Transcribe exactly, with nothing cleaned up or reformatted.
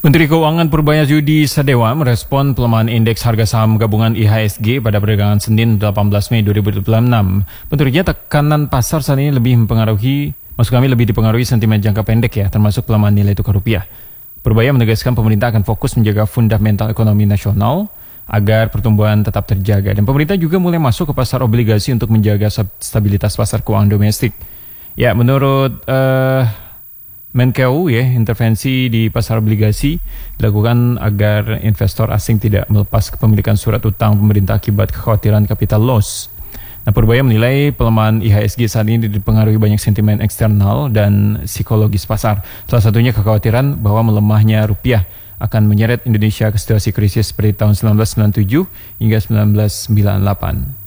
Menteri Keuangan Purbaya-Yudi Sadewa merespon pelemahan indeks harga saham gabungan I H S G pada perdagangan Senin delapan belas Mei dua ribu dua puluh enam. Menurutnya tekanan pasar saat ini lebih mempengaruhi, maksud kami lebih dipengaruhi sentimen jangka pendek ya, termasuk pelemahan nilai tukar rupiah. Purbaya menegaskan pemerintah akan fokus menjaga fundamental ekonomi nasional agar pertumbuhan tetap terjaga. Dan pemerintah juga mulai masuk ke pasar obligasi untuk menjaga stabilitas pasar keuangan domestik. Ya, menurut uh, Menkeu ya, intervensi di pasar obligasi dilakukan agar investor asing tidak melepas kepemilikan surat utang pemerintah akibat kekhawatiran capital loss. Nah, Purbaya menilai pelemahan I H S G saat ini dipengaruhi banyak sentimen eksternal dan psikologis pasar. Salah satunya kekhawatiran bahwa melemahnya rupiah akan menyeret Indonesia ke situasi krisis seperti tahun seribu sembilan ratus sembilan puluh tujuh hingga seribu sembilan ratus sembilan puluh delapan.